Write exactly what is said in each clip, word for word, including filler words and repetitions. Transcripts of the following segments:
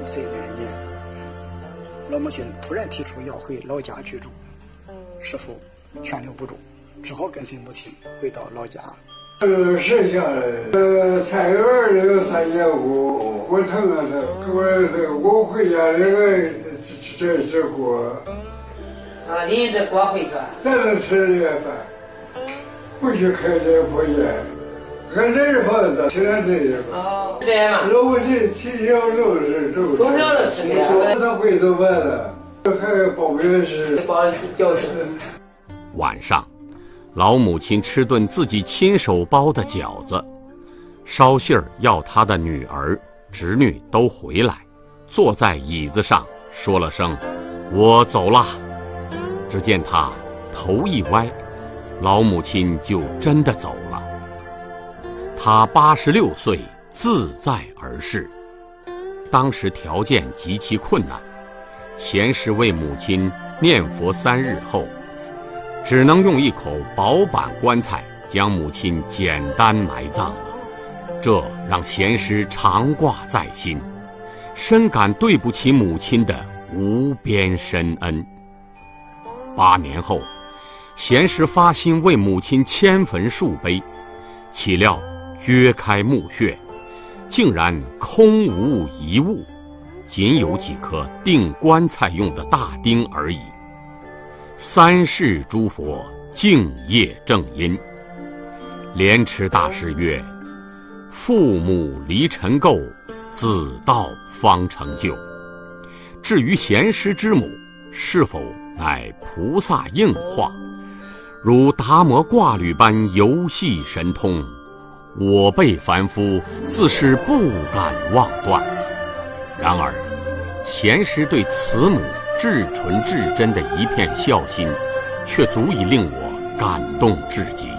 岁那一年，老母亲突然提出要回老家居住，师父劝留不住，只好跟随母亲回到老家。 呃，剩下来，呃，菜园里有三节骨，骨疼啊，他我这我回家这个这这锅。 啊，拎着锅回去。 咱能吃这个饭，不许开这破烟。俺这是房子，吃俺这个。 哦，这样嘛。 老母亲从小就是这。 从小就吃这个。 他回头完了，还包面是。 包了饺子。 晚上。老母亲吃顿自己亲手包的饺子，捎信儿要她的女儿、侄女都回来，坐在椅子上说了声“我走了”。只见她头一歪，老母亲就真的走了。她八十六岁，自在而逝。当时条件极其困难，贤师为母亲念佛三日后，只能用一口薄板棺材将母亲简单埋葬了，这让贤师常挂在心，深感对不起母亲的无边深恩。八年后，贤师发心为母亲迁坟树碑，岂料掘开墓穴，竟然空无一物，仅有几颗钉棺材用的大钉而已。三世诸佛敬业正因，莲池大师曰：“父母离尘垢，子道方成就。”至于贤师之母是否乃菩萨应化，如达摩挂履般游戏神通，我辈凡夫自是不敢妄断。然而，贤师对慈母至纯至真的一片孝心，却足以令我感动至极。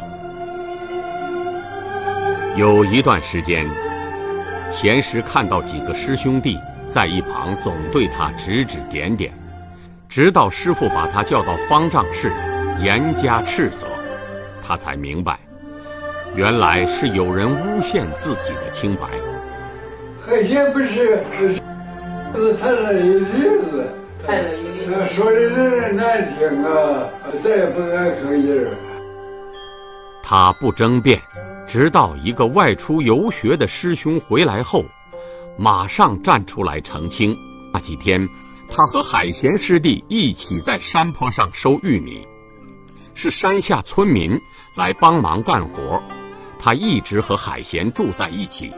有一段时间，贤师看到几个师兄弟在一旁总对他指指点点，直到师父把他叫到方丈室，严加斥责，他才明白，原来是有人诬陷自己的清白。 海鲜不是，是谈了一例子。那说的人难听啊，再也不敢吭音儿。 他不争辩，直到一个外出游学的师兄回来后，马上站出来澄清。那几天，他和海贤师弟一起在山坡上收玉米，是山下村民来帮忙干活，他一直和海贤住在一起。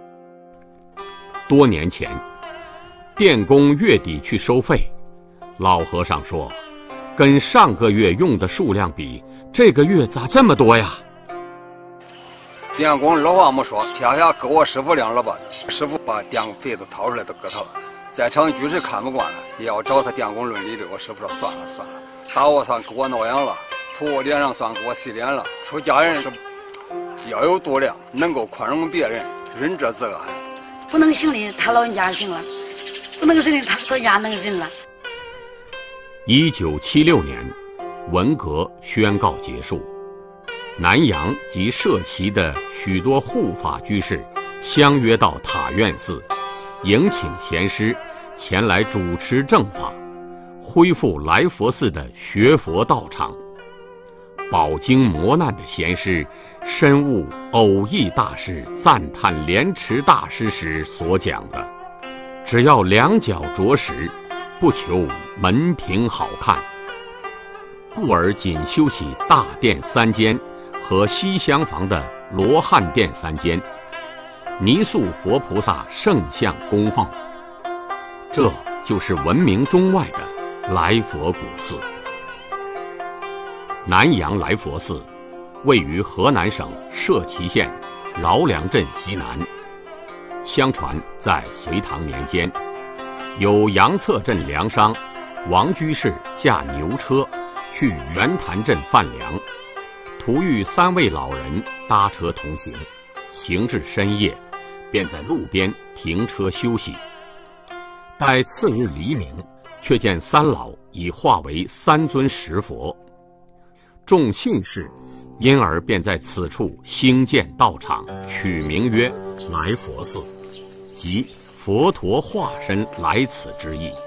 多年前，电工月底去收费，老和尚说，跟上个月用的数量比，这个月咋这么多呀？ 电工二话没说，撇下给我师傅两耳巴子，师傅把电费子掏出来都给他了。在场居士看不惯了，也要找他电工论理的。我师傅说算了算了，打我算给我挠痒了，吐我脸上算给我洗脸了。出家人是要有度量，能够宽容别人，仁者自安。 不能行的他老人家行了，不能行的他老人家能行了。 一九七六年，文革宣告结束，南阳及社旗的许多护法居士相约到塔院寺，迎请贤师前来主持正法，恢复来佛寺的学佛道场。饱经磨难的贤师深悟偶益大师赞叹莲池大师时所讲的，只要两脚着实，不求门庭好看，故而仅修起大殿三间和西厢房的罗汉殿三间，泥塑佛菩萨圣像供奉。这就是闻名中外的来佛古寺。南阳来佛寺位于河南省社旗县饶梁镇西南。相传在隋唐年间，有杨策镇粮商王居士驾牛车去袁潭镇贩粮，途遇三位老人搭车同行，行至深夜，便在路边停车休息。待次日黎明，却见三老已化为三尊石佛。众信士因而便在此处兴建道场，取名曰来佛寺，即佛佛陀化身来此之意。